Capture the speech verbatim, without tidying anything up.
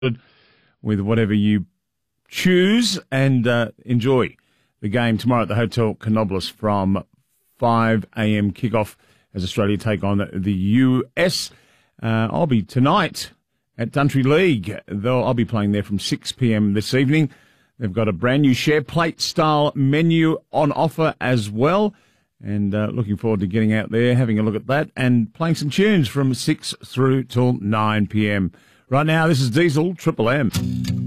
with whatever you choose and uh, enjoy the game tomorrow at the Hotel Canobolas from five a.m. kickoff as Australia take on the U S. Uh, I'll be tonight at Country League. Though I'll be playing there from six p.m. this evening. They've got a brand new share plate style menu on offer as well. And uh, looking forward to getting out there, having a look at that, and playing some tunes from six through till nine p.m. Right now, this is Diesel Triple M.